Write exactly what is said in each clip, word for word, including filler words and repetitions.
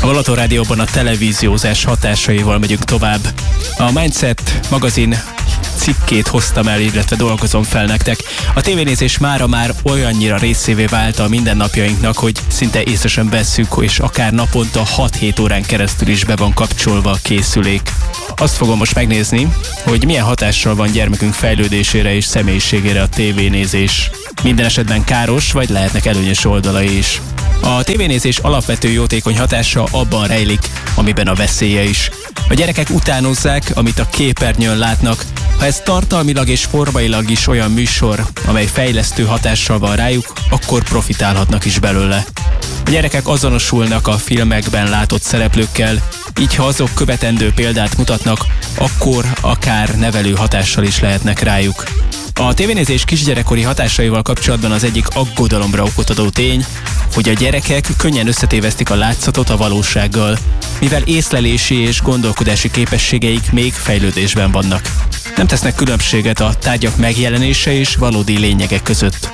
A Balaton Rádióban a televíziózás hatásaival megyünk tovább. A Mindset magazin cikkét hoztam el, illetve dolgozom fel nektek. A tévénézés mára már olyannyira részévé vált a mindennapjainknak, hogy szinte észre sem vesszük, és akár naponta hat-hét órán keresztül is be van kapcsolva a készülék. Azt fogom most megnézni, hogy milyen hatással van gyermekünk fejlődésére és személyiségére a tévénézés. Minden esetben káros, vagy lehetnek előnyös oldalai is. A tévénézés alapvető jótékony hatása abban rejlik, amiben a veszélye is. A gyerekek utánozzák, amit a képernyőn látnak. Ha ez tartalmilag és formailag is olyan műsor, amely fejlesztő hatással van rájuk, akkor profitálhatnak is belőle. A gyerekek azonosulnak a filmekben látott szereplőkkel, így ha azok követendő példát mutatnak, akkor akár nevelő hatással is lehetnek rájuk. A tévénézés kisgyerekkori hatásaival kapcsolatban az egyik aggodalomra okot adó tény, hogy a gyerekek könnyen összetévesztik a látszatot a valósággal, mivel észlelési és gondolkodási képességeik még fejlődésben vannak. Nem tesznek különbséget a tárgyak megjelenése és valódi lényegek között.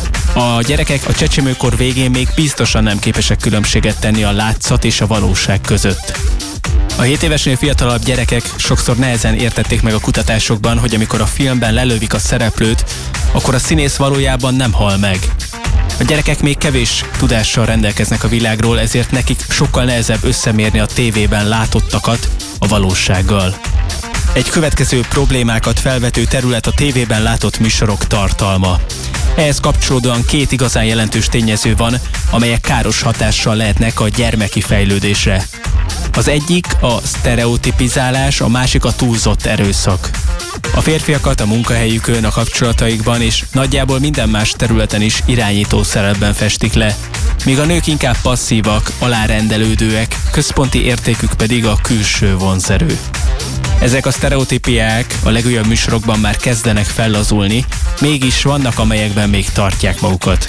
A gyerekek a csecsemőkor végén még biztosan nem képesek különbséget tenni a látszat és a valóság között. A hét évesnél fiatalabb gyerekek sokszor nehezen értették meg a kutatásokban, hogy amikor a filmben lelövik a szereplőt, akkor a színész valójában nem hal meg. A gyerekek még kevés tudással rendelkeznek a világról, ezért nekik sokkal nehezebb összemérni a tévében látottakat a valósággal. Egy következő problémákat felvető terület a tévében látott műsorok tartalma. Ehhez kapcsolódóan két igazán jelentős tényező van, amelyek káros hatással lehetnek a gyermeki fejlődésre. Az egyik a sztereotipizálás, a másik a túlzott erőszak. A férfiakat a munkahelyükön, a kapcsolataikban és nagyjából minden más területen is irányító szerepben festik le, míg a nők inkább passzívak, alárendelődőek, központi értékük pedig a külső vonzerő. Ezek a sztereotípiák a legújabb műsorokban már kezdenek fellazulni, mégis vannak, amelyekben még tartják magukat.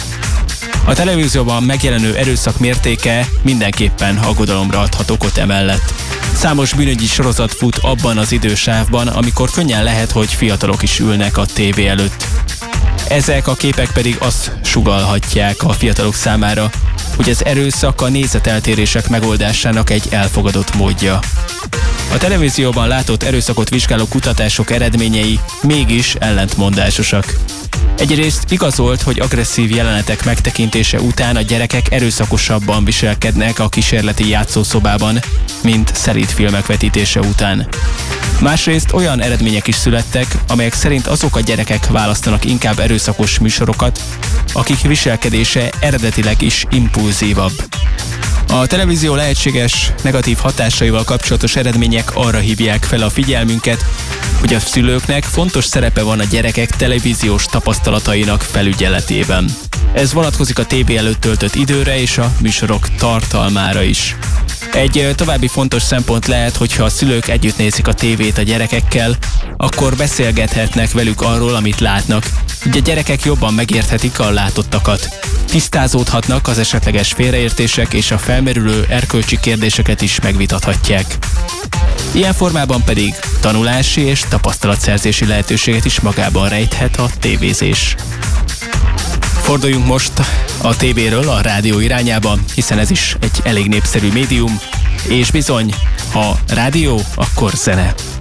A televízióban megjelenő erőszak mértéke mindenképpen aggodalomra adhat okot emellett. Számos bűnügyi sorozat fut abban az idősávban, amikor könnyen lehet, hogy fiatalok is ülnek a tévé előtt. Ezek a képek pedig azt sugallhatják a fiatalok számára, hogy az erőszak a nézeteltérések megoldásának egy elfogadott módja. A televízióban látott erőszakot vizsgáló kutatások eredményei mégis ellentmondásosak. Egyrészt igazolt, hogy agresszív jelenetek megtekintése után a gyerekek erőszakosabban viselkednek a kísérleti játszószobában, mint szelíd filmek vetítése után. Másrészt olyan eredmények is születtek, amelyek szerint azok a gyerekek választanak inkább erőszakos műsorokat, akik viselkedése eredetileg is impulzívabb. A televízió lehetséges negatív hatásaival kapcsolatos eredmények arra hívják fel a figyelmünket, hogy a szülőknek fontos szerepe van a gyerekek televíziós tapasztalatainak felügyeletében. Ez vonatkozik a tévé előtt töltött időre és a műsorok tartalmára is. Egy további fontos szempont lehet, hogyha a szülők együtt nézik a tévét a gyerekekkel, akkor beszélgethetnek velük arról, amit látnak, így a gyerekek jobban megérthetik a látottakat. Tisztázódhatnak az esetleges félreértések és a felmerülő erkölcsi kérdéseket is megvitathatják. Ilyen formában pedig tanulási és tapasztalatszerzési lehetőséget is magában rejthet a tévézés. Forduljunk most a tévéről a rádió irányába, hiszen ez is egy elég népszerű médium, és bizony, ha rádió, akkor zene.